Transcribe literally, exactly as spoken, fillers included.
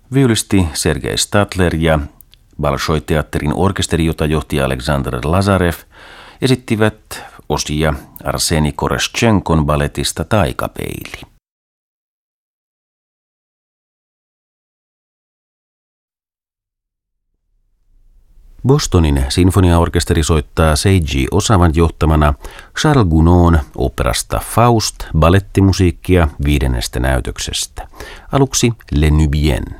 Viulisti Sergei Stadler ja Bolšoj-teatterin orkesteri, jota johti Aleksandr Lazarev, esittivät osia Arseni Koreščenkon balletista Taikapeili. Bostonin sinfoniaorkesteri soittaa Seiji Osawan johtamana Charles Gounod'n operasta Faust ballettimusiikkia viidennestä näytöksestä. Aluksi Le Nubien.